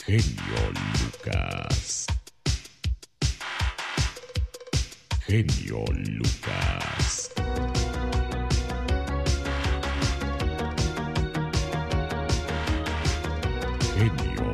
Genio Lucas. Genio Lucas. Genio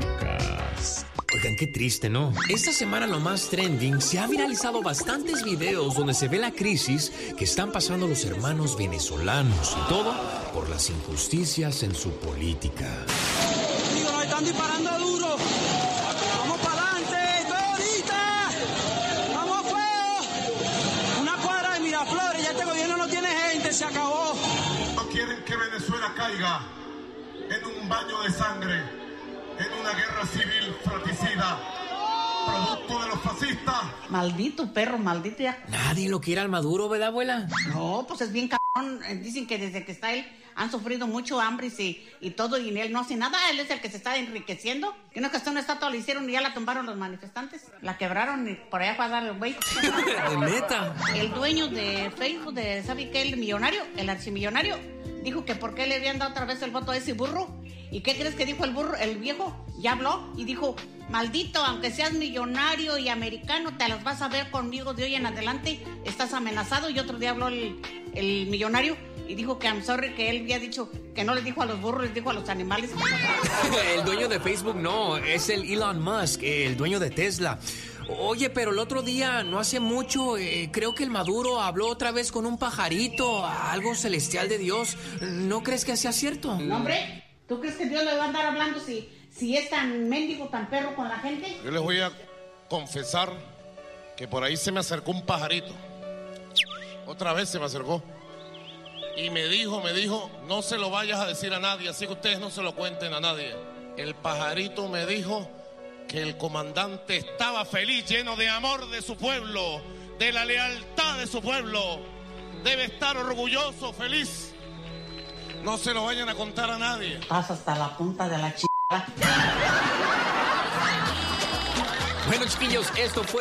Lucas. Oigan, qué triste, ¿no? Esta semana lo más trending, se ha viralizado bastantes videos donde se ve la crisis que están pasando los hermanos venezolanos y todo por las injusticias en su política. Digo, nos están disparando duro. Vamos para adelante, estoy ahorita. Vamos a fuego. Una cuadra de Miraflores, ya este gobierno no tiene gente, se acabó. No quieren que Venezuela caiga en un baño de sangre, en una guerra civil fratricida, producto de los fascistas. Maldito perro, maldito ya. Nadie lo quiere al Maduro, ¿verdad, abuela? No, pues es bien cabrón. Dicen que desde que está él han sufrido mucho hambre y todo, y él no hace nada. Él es el que se está enriqueciendo. Que no, que hasta una estatua le hicieron y ya la tumbaron los manifestantes. La quebraron y por allá fue a dar el güey. ¿De neta? El dueño de Facebook, ¿sabe qué? El millonario, el archimillonario, dijo que por qué le habían dado otra vez el voto a ese burro. ¿Y qué crees que dijo el burro? El viejo ya habló y dijo: maldito, aunque seas millonario y americano, te las vas a ver conmigo de hoy en adelante, estás amenazado. Y otro día habló el millonario y dijo que I'm sorry, que él había dicho que no les dijo a los burros, les dijo a los animales. El dueño de Facebook no, es el Elon Musk, el dueño de Tesla. Oye, pero el otro día, no hace mucho, creo que el Maduro habló otra vez con un pajarito, algo celestial de Dios. ¿No crees que sea cierto? No, hombre, ¿tú crees que Dios le va a andar hablando si es tan mendigo, tan perro con la gente? Yo les voy a confesar que por ahí se me acercó un pajarito. Otra vez se me acercó. Y me dijo, no se lo vayas a decir a nadie, así que ustedes no se lo cuenten a nadie. El pajarito me dijo que el comandante estaba feliz, lleno de amor de su pueblo, de la lealtad de su pueblo. Debe estar orgulloso, feliz. No se lo vayan a contar a nadie. Pasa hasta la punta de la Bueno, chiquillos, esto fue